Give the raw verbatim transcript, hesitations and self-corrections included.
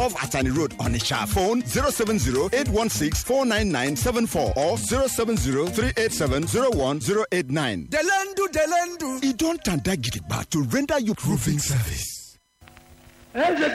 off Atani Road, Onitsha. Phone zero seven zero, eight one six, four nine nine seven four or zero seven zero, three eight seven, zero one zero eight nine. Delendu, Delendu. It don't tanda gidigba to render you proving service.